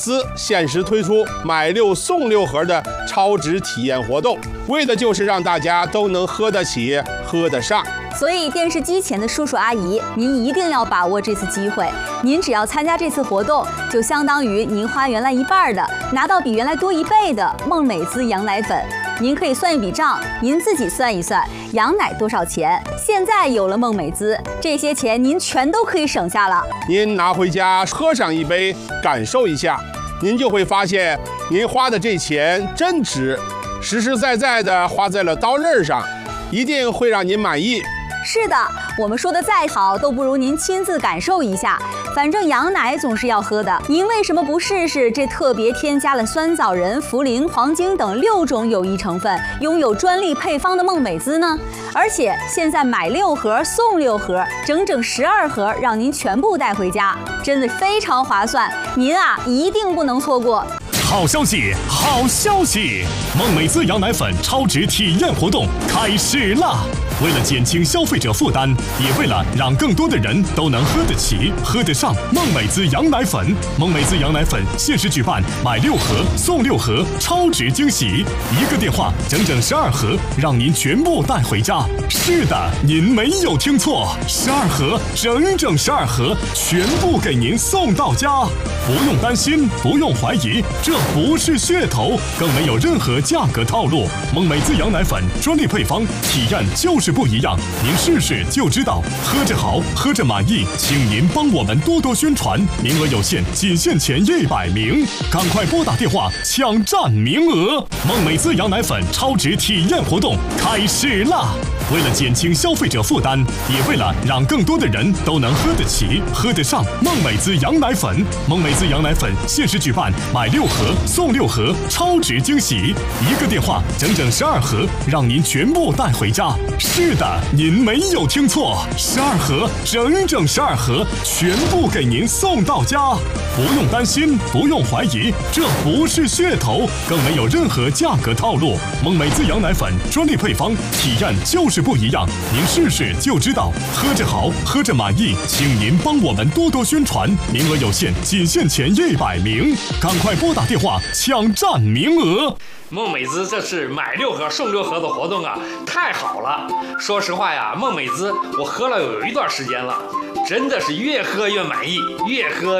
限时推出买6送6盒的超值体验活动，为的就是让大家都能喝得起、喝得上。 所以电视机前的叔叔阿姨，您一定要把握这次机会。您只要参加这次活动，就相当于您花原来1半的，拿到比原来多1倍的梦美滋羊奶粉。您可以算一笔账，您自己算一算，羊奶多少钱？现在有了梦美滋，这些钱您全都可以省下了。 您拿回家喝上一杯，感受一下，您就会发现，您花的这钱真值，实实在在的花在了刀刃上，一定会让您满意。 是的，我们说的再好，都不如您亲自感受一下。反正羊奶总是要喝的，您为什么不试试这特别添加了酸枣仁、茯苓、黄精等6种有益成分，拥有专利配方的梦美滋呢？而且现在买6盒送6盒，整整12盒，让您全部带回家，真的非常划算。您啊，一定不能错过。 好消息，好消息！梦美滋羊奶粉超值体验活动开始啦！为了减轻消费者负担，也为了让更多的人都能喝得起、喝得上梦美滋羊奶粉，梦美滋羊奶粉限时举办买6盒送6盒超值惊喜，一个电话整整12盒，让您全部带回家。是的，您没有听错，12盒，整整12盒，全部给您送到家。不用担心，不用怀疑，这不是噱头，更没有任何价格套路。梦美滋羊奶粉专利配方，体验就是不一样，您试试就知道。喝着好，喝着满意，请您帮我们多多宣传，名额有限，仅限前100名，赶快拨打电话抢占名额。梦美滋羊奶粉超值体验活动开始啦！为了减轻消费者负担，也为了让更多的人都能喝得起、喝得上梦美滋羊奶粉，梦美滋羊奶粉限时举办买6盒送6盒超值惊喜，一个电话整整12盒，让您全部带回家。是的，您没有听错，12盒，整整12盒，全部给您送到家。不用担心，不用怀疑，这不是噱头，更没有任何价格套路。梦美滋羊奶粉专利配方，体验就是不一样，您试试就知道。喝着好，喝着满意，请您帮我们多多宣传，名额有限，仅限前100名，赶快拨打电话抢占名额。 梦美滋这次买6盒送6盒的活动啊，太好了！说实话呀，梦美滋我喝了有一段时间了，真的是越喝越满意，越喝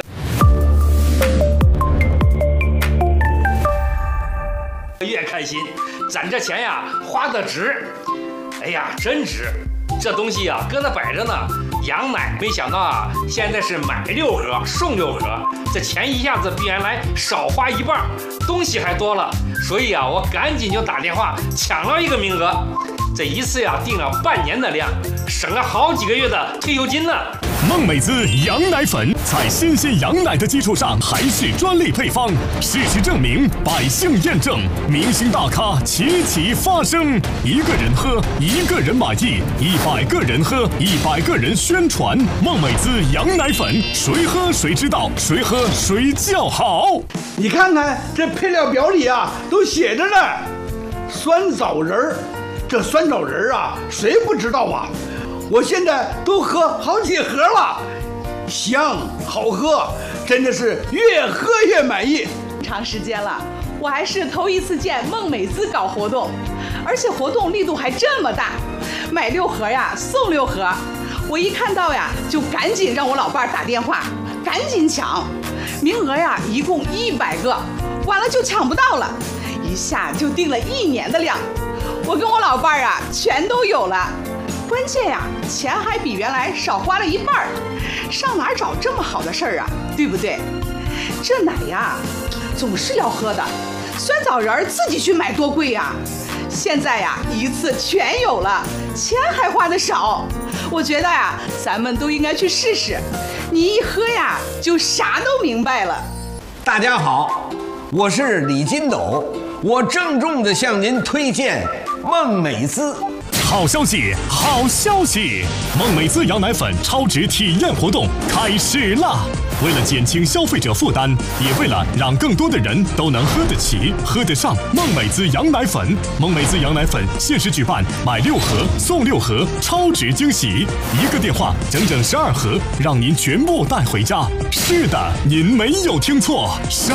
越开心，攒这钱呀花得值。哎呀，真值！这东西啊搁那摆着呢，羊奶没想到啊，现在是买6盒送6盒，这钱一下子比原来少花1半，东西还多了，所以啊，我赶紧就打电话抢了一个名额，这一次呀订了半年的量，省了好几个月的退休金呢。 梦美滋羊奶粉在新鲜羊奶的基础上，还是专利配方，事实证明，百姓验证，明星大咖齐齐发声，一个人喝，一个人满意，100个人喝，100个人宣传。梦美滋羊奶粉，谁喝谁知道，谁喝谁叫好。 你看看这配料表里啊，都写着呢，酸枣仁儿，这酸枣仁儿啊，谁不知道啊？我现在都喝好几盒了，香好喝，真的是越喝越满意。 长时间了，我还是头一次见梦美滋搞活动，而且活动力度还这么大，买6盒呀送6盒。我一看到呀，就赶紧让我老伴儿打电话，赶紧抢，名额呀一共100个，晚了就抢不到了，一下就订了1年的量。我跟我老伴儿啊全都有了。关键呀，钱还比原来少花了1半，上哪儿找这么好的事儿啊？对不对？这奶呀，总是要喝的，酸枣仁儿自己去买多贵呀！现在呀，一次全有了，钱还花得少。我觉得呀，咱们都应该去试试，你一喝呀，就啥都明白了。 大家好，我是李金斗，我郑重地向您推荐梦美滋。 好消息，好消息！梦美滋羊奶粉超值体验活动开始啦！为了减轻消费者负担，也为了让更多的人都能喝得起、喝得上梦美滋羊奶粉，梦美滋羊奶粉限时举办买6盒送6盒超值惊喜，一个电话整整12盒，让您全部带回家。是的，您没有听错。